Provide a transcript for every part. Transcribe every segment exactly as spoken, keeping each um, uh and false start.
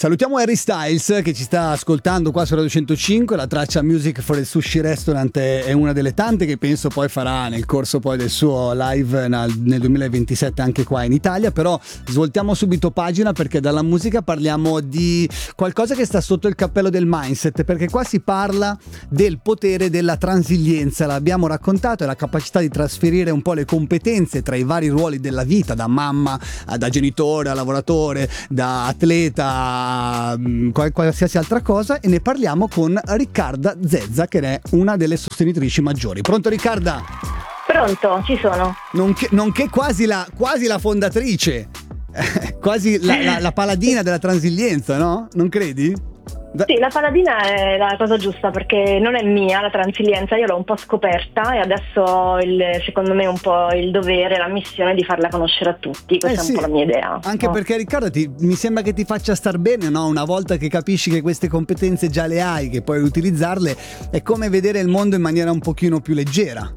Salutiamo Harry Styles che ci sta ascoltando qua su Radio centocinque. La traccia Music for the Sushi Restaurant è una delle tante che penso poi farà nel corso poi del suo live nel duemilaventisette anche qua in Italia. Però svoltiamo subito pagina, perché dalla musica parliamo di qualcosa che sta sotto il cappello del mindset, perché qua si parla del potere della transilienza. L'abbiamo raccontato, è la capacità di trasferire un po' le competenze tra i vari ruoli della vita, da mamma, da genitore, a lavoratore, da atleta, qualsiasi altra cosa, e ne parliamo con Riccarda Zezza, che è una delle sostenitrici maggiori. Pronto Riccarda? Pronto, ci sono. Nonché, nonché quasi la quasi la fondatrice, quasi la, la, la paladina della transilienza, no? Non credi? Sì, la paladina è la cosa giusta, perché non è mia la transilienza, io l'ho un po' scoperta e adesso ho il, secondo me un po' il dovere, la missione di farla conoscere a tutti. Questa eh è sì, un po' la mia idea. Anche no? perché Riccardo ti, mi sembra che ti faccia star bene, no? Una volta che capisci che queste competenze già le hai, che puoi utilizzarle, è come vedere il mondo in maniera un pochino più leggera.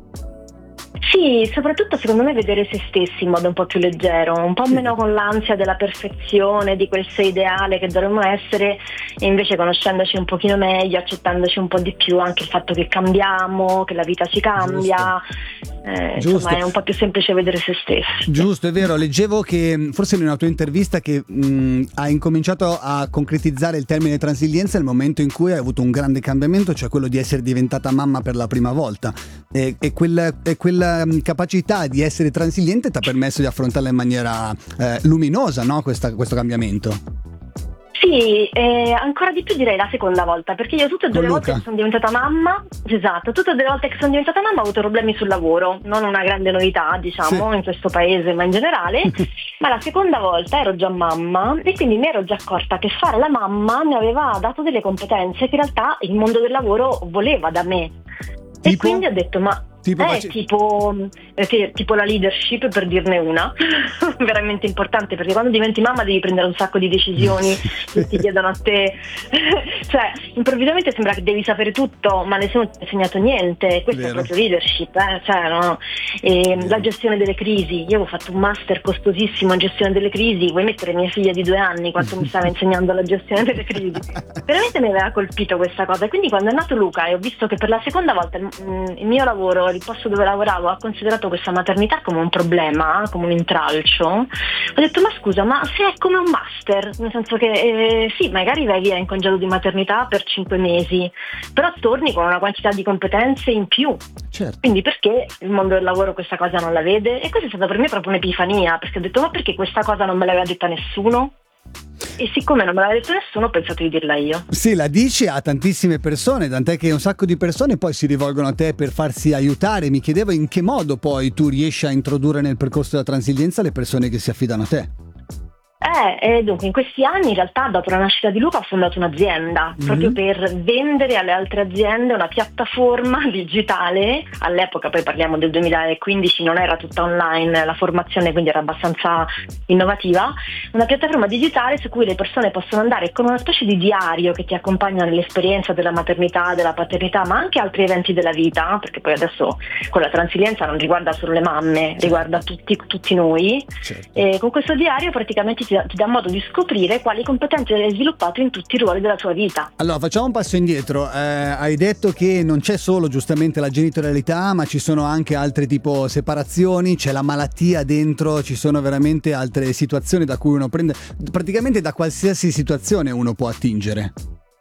Sì, soprattutto secondo me vedere se stessi in modo un po' più leggero, un po' meno con l'ansia della perfezione, di quel sé ideale che dovremmo essere, e invece conoscendoci un pochino meglio, accettandoci un po' di più anche il fatto che cambiamo, che la vita ci cambia. Eh, insomma, è un po' più semplice vedere se stessi. Giusto, è vero. Leggevo che forse in una tua intervista che mh, hai incominciato a concretizzare il termine transilienza nel momento in cui hai avuto un grande cambiamento, cioè quello di essere diventata mamma per la prima volta, e, e quella, e quella capacità di essere transiliente ti ha permesso di affrontarla in maniera eh, luminosa, no? Questa, questo cambiamento. Sì, eh, ancora di più direi la seconda volta, perché io tutte e due le volte che sono diventata mamma, esatto, tutte e due le volte che sono diventata mamma ho avuto problemi sul lavoro, non una grande novità, diciamo, sì, in questo paese, ma in generale, ma la seconda volta ero già mamma e quindi mi ero già accorta che fare la mamma mi aveva dato delle competenze che in realtà il mondo del lavoro voleva da me. Tipo? E quindi ho detto, ma Tipo, eh, face... tipo, eh, tipo la leadership, per dirne una, veramente importante, perché quando diventi mamma devi prendere un sacco di decisioni che ti chiedono a te, cioè improvvisamente sembra che devi sapere tutto, ma nessuno ti ha insegnato niente. Questo Vero. È proprio leadership, eh? Cioè, no? E la gestione delle crisi, io avevo fatto un master costosissimo in gestione delle crisi, vuoi mettere mia figlia di due anni quanto mi stava insegnando la gestione delle crisi? Veramente mi aveva colpito questa cosa, e quindi quando è nato Luca e ho visto che per la seconda volta il, il mio lavoro, il posto dove lavoravo, ha considerato questa maternità come un problema, come un intralcio, ho detto, ma scusa, ma se è come un master, nel senso che eh, sì, magari vai via in congedo di maternità per cinque mesi, però torni con una quantità di competenze in più. Certo. Quindi perché il mondo del lavoro questa cosa non la vede? E questa è stata per me proprio un'epifania, perché ho detto, ma perché questa cosa non me l'aveva detta nessuno? E siccome non me l'aveva detto nessuno, ho pensato di dirla io. Sì, la dici a tantissime persone, tant'è che un sacco di persone poi si rivolgono a te per farsi aiutare. Mi chiedevo in che modo poi tu riesci a introdurre nel percorso della transilienza le persone che si affidano a te. Eh, eh, dunque in questi anni in realtà dopo la nascita di Luca ho fondato un'azienda mm-hmm. proprio per vendere alle altre aziende una piattaforma digitale. All'epoca, poi parliamo del duemilaquindici, non era tutta online la formazione, quindi era abbastanza innovativa, una piattaforma digitale su cui le persone possono andare con una specie di diario che ti accompagna nell'esperienza della maternità, della paternità, ma anche altri eventi della vita, perché poi adesso con la transilienza non riguarda solo le mamme, riguarda tutti, tutti noi. Certo. E con questo diario praticamente ti ti dà modo di scoprire quali competenze hai sviluppato in tutti i ruoli della tua vita. Allora facciamo un passo indietro, eh, hai detto che non c'è solo giustamente la genitorialità, ma ci sono anche altre tipo separazioni, c'è la malattia dentro, ci sono veramente altre situazioni da cui uno prende, praticamente da qualsiasi situazione uno può attingere.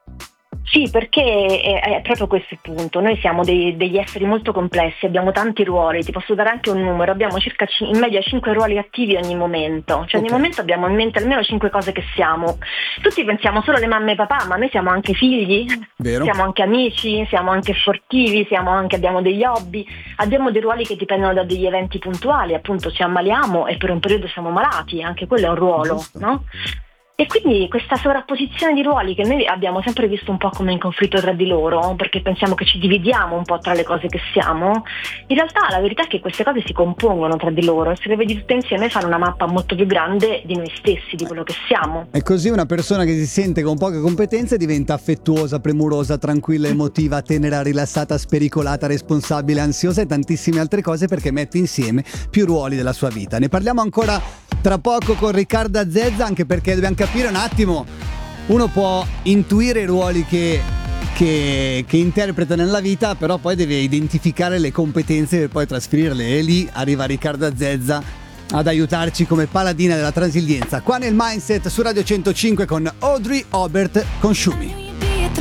Sì, perché è, è proprio questo il punto. Noi siamo dei, degli esseri molto complessi, abbiamo tanti ruoli, ti posso dare anche un numero, abbiamo circa c- in media cinque ruoli attivi ogni momento, cioè okay. ogni momento abbiamo in mente almeno cinque cose che siamo. Tutti pensiamo solo alle mamme e papà, ma noi siamo anche figli, Vero. Siamo anche amici, siamo anche sportivi, siamo anche, abbiamo degli hobby, abbiamo dei ruoli che dipendono da degli eventi puntuali, appunto ci ammaliamo e per un periodo siamo malati, anche quello è un ruolo, Giusto. No? E quindi questa sovrapposizione di ruoli che noi abbiamo sempre visto un po' come in conflitto tra di loro, perché pensiamo che ci dividiamo un po' tra le cose che siamo, in realtà la verità è che queste cose si compongono tra di loro e se le vedi tutte insieme fanno una mappa molto più grande di noi stessi, di quello che siamo. E così una persona che si sente con poche competenze diventa affettuosa, premurosa, tranquilla, emotiva, tenera, rilassata, spericolata, responsabile, ansiosa e tantissime altre cose, perché mette insieme più ruoli della sua vita. Ne parliamo ancora tra poco con Riccarda Zezza, anche perché dobbiamo capire un attimo uno può intuire i ruoli che, che, che interpreta nella vita, però poi deve identificare le competenze per poi trasferirle, e lì arriva Riccardo Zezza ad aiutarci come paladina della transillienza qua nel Mindset su Radio centocinque con Audrey Obert con Shumi.